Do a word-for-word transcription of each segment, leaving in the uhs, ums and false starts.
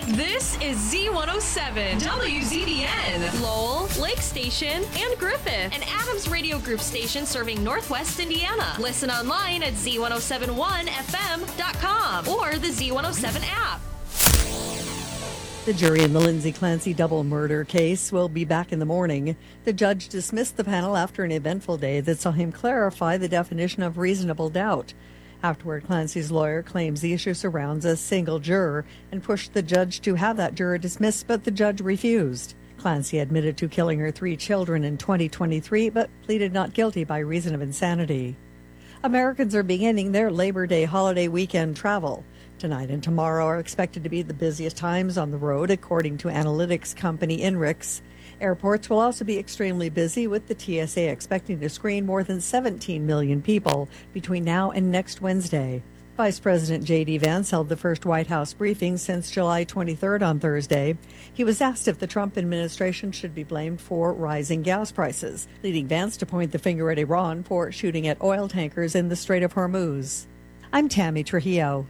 This is Z one oh seven, W Z B N, Lowell, Lake Station, and Griffith, an Adams Radio Group station serving Northwest Indiana. Listen online at Z one oh seven one F M dot com or the Z one oh seven app. The jury in the Lindsay Clancy double murder case will be back in the morning. The judge dismissed the panel after an eventful day that saw him clarify the definition of reasonable doubt. Afterward, Clancy's lawyer claims the issue surrounds a single juror and pushed the judge to have that juror dismissed, but the judge refused. Clancy admitted to killing her three children in twenty twenty-three, but pleaded not guilty by reason of insanity. Americans are beginning their Labor Day holiday weekend travel. Tonight and tomorrow are expected to be the busiest times on the road, according to analytics company Inrix. Airports will also be extremely busy, with the T S A expecting to screen more than seventeen million people between now and next Wednesday. Vice President J D Vance held the first White House briefing since July twenty-third on Thursday. He was asked if the Trump administration should be blamed for rising gas prices, leading Vance to point the finger at Iran for shooting at oil tankers in the Strait of Hormuz. I'm Tammy Trujillo.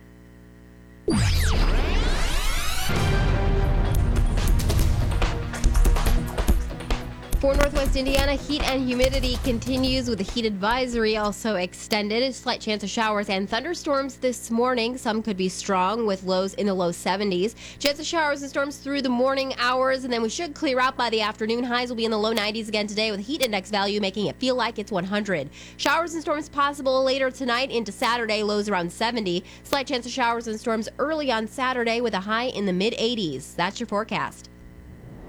For Northwest Indiana, heat and humidity continues with a heat advisory also extended. A slight chance of showers and thunderstorms this morning. Some could be strong with lows in the low seventies. Chance of showers and storms through the morning hours, and then we should clear out by the afternoon. Highs will be in the low nineties again today with a heat index value making it feel like it's one hundred. Showers and storms possible later tonight into Saturday, lows around seventy. Slight chance of showers and storms early on Saturday with a high in the mid eighties. That's your forecast.